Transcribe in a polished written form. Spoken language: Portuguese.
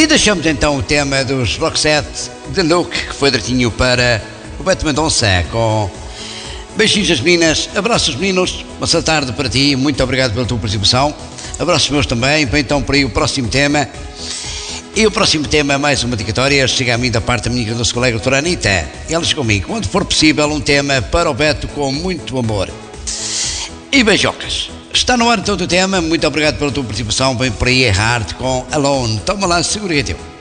E deixamos então o tema dos Roxette de Look, que foi direitinho para o Beto Mendonça, com beijinhos às meninas, abraços aos meninos, uma boa tarde para ti, muito obrigado pela tua participação, abraços meus também. Para então por aí o próximo tema. E o próximo tema, mais uma dedicatória, chega a mim da parte da minha doce colega doutora Anitta. Ela chegou comigo, quando for possível, um tema para o Beto com muito amor e beijocas. Está no ar todo o tema, muito obrigado pela tua participação. Vem por aí a Hard com Alone. Toma lá, segura teu.